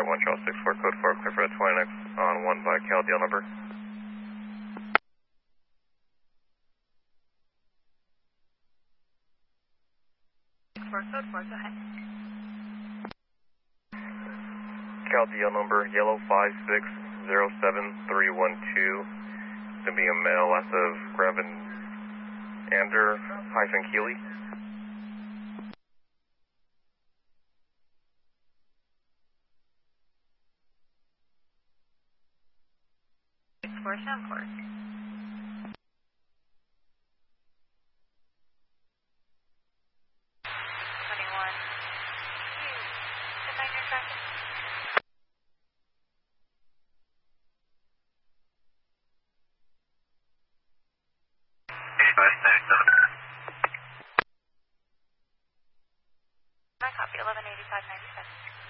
1 Charles 64, code 4, clear for the 29th on 1 by Cal deal number. Code 4, go ahead. Cal deal number, yellow 5607312. It's going to be a male last of Graven Ander - Keeley. Sound course. 21. Good night, your traffic. I copy 118597.